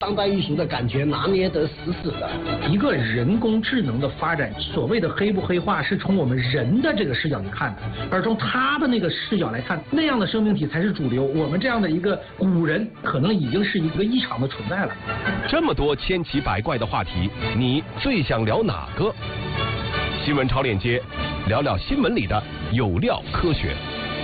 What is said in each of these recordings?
当代艺术的感觉拿捏得死死的。 一个人工智能的发展，所谓的黑不黑化，是从我们人的这个视角去看的，而从他的那个视角来看，那样的生命体才是主流。我们这样的一个古人，可能已经是一个异常的存在了。 这么多千奇百怪的话题，你最想聊哪个？新闻超链接，聊聊新闻里的有料科学。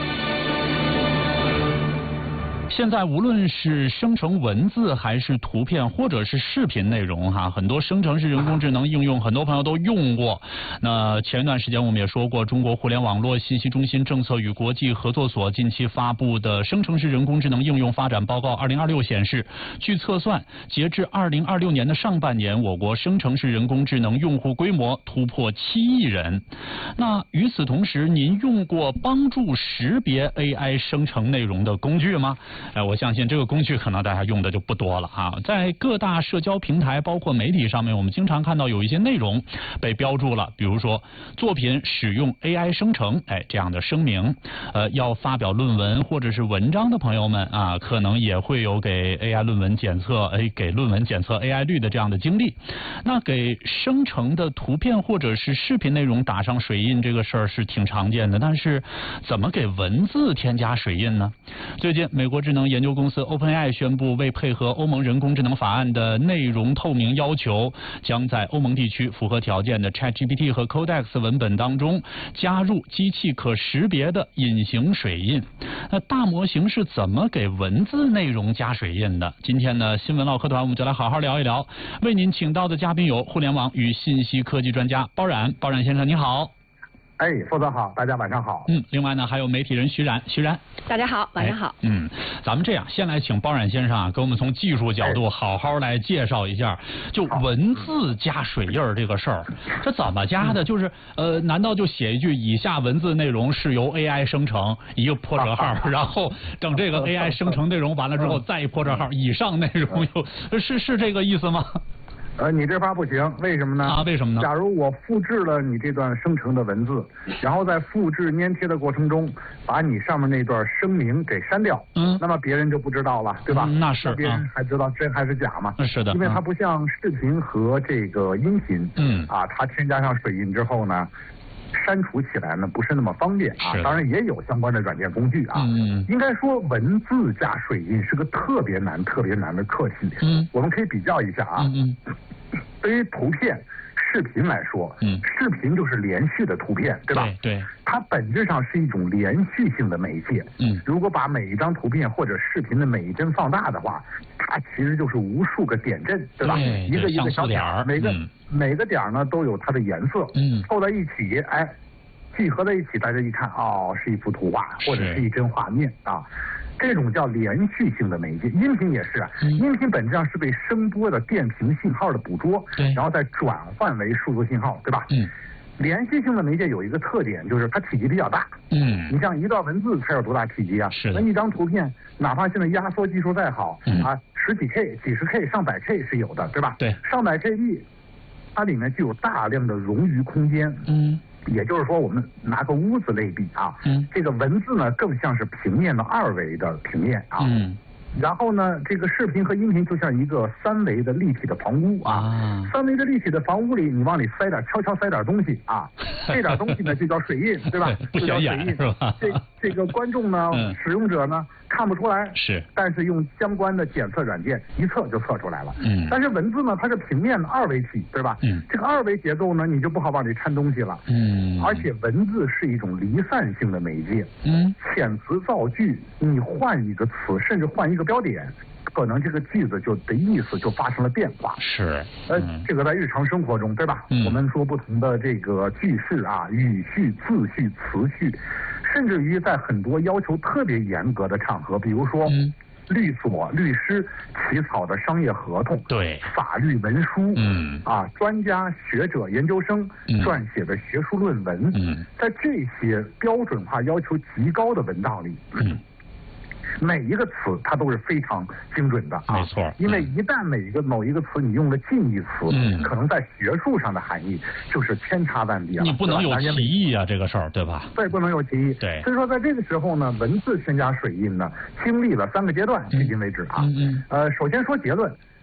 现在无论是生成文字还是图片或者是视频内容很多生成式人工智能应用很多朋友都用过。那前一段时间我们也说过，中国互联网络信息中心政策与国际合作所近期发布的生成式人工智能应用发展报告2026显示，据测算，截至2026年的上半年，我国生成式人工智能用户规模突破7亿人。那与此同时，您用过帮助识别 AI 生成内容的工具吗？我相信这个工具可能大家用的就不多了在各大社交平台包括媒体上面，我们经常看到有一些内容被标注了，比如说作品使用 AI 生成这样的声明。要发表论文或者是文章的朋友们可能也会有给 AI 论文检测给论文检测 AI 率的这样的经历。那给生成的图片或者是视频内容打上水印这个事儿是挺常见的，但是怎么给文字添加水印呢？最近美国智能研究公司 OpenAI 宣布，为配合欧盟人工智能法案的内容透明要求，将在欧盟地区符合条件的 ChatGPT 和 Codex 文本当中加入机器可识别的隐形水印。那大模型是怎么给文字内容加水印的？今天呢，新闻唠嗑团我们就来好好聊一聊。为您请到的嘉宾有互联网与信息科技专家包冉先生，你好。 副总好，大家晚上好。 另外呢，还有媒体人徐冉， 大家好，晚上好。 咱们这样，先来请包冉先生给我们从技术角度好好来介绍一下，就文字加水印这个事儿，这怎么加的？就是难道就写一句以下文字内容是由 AI 生成，一个破折号，然后等这个 AI 生成内容完了之后再一破折号，以上内容是这个意思吗？ 你这法不行，为什么呢？ 为什么呢？ 假如我复制了你这段生成的文字，然后在复制粘贴的过程中，把你上面那段声明给删掉，那么别人就不知道了，对吧？ 那是， 别人还知道真还是假吗？ 是的， 因为它不像视频和这个音频，它添加上水印之后呢，删除起来呢不是那么方便当然也有相关的软件工具应该说文字加水印是个特别难的课题。我们可以比较一下对于图片视频来说，视频就是连续的图片，对吧？ 对， 它本质上是一种连续性的媒介。如果把每一张图片或者视频的每一帧放大的话，它其实就是无数个点阵，对吧？一个一个小点，每个点呢都有它的颜色，凑在一起，聚合在一起，大家一看，是一幅图画或者是一帧画面这种叫连续性的媒介。音频也是音频本质上是被声波的电平信号的捕捉，然后再转换为数字信号，对吧？连续性的媒介有一个特点，就是它体积比较大。你像一段文字才有多大体积啊？那一张图片，哪怕现在压缩技术再好十几 K、几十 K、上百 K 是有的，对吧？ 对， 上百 KB，它里面具有大量的冗余空间。也就是说，我们拿个屋子类比这个文字呢更像是平面的2维的平面然后呢，这个视频和音频就像一个3维的立体的房屋3维的立体的房屋里，你往里悄悄塞点东西这点东西呢就叫水印，对吧？ 不显眼是吧？ 这个观众呢，使用者呢看不出来，但是用相关的检测软件一测就测出来了。但是文字呢，它是平面的2维体，对吧？这个2维结构呢，你就不好往里掺东西了。而且文字是一种离散性的媒介。遣词造句，你换一个词，甚至换一个标点，可能这个句子的意思就发生了变化。这个在日常生活中，对吧？我们说不同的这个句式语序、字序、词序，甚至于在很多要求特别严格的场合，比如说律所、律师起草的商业合同，法律文书，专家学者、研究生撰写的学术论文，在这些标准化要求极高的文档里，每一个词它都是非常精准的没错。 因为一旦某一个词你用了近义词，可能在学术上的含义就是千差万别了。 你不能有歧义这个事儿，对吧？ 对，不能有歧义。 对， 所以说在这个时候呢，文字添加水印呢，经历了3个阶段，迄今为止首先说结论，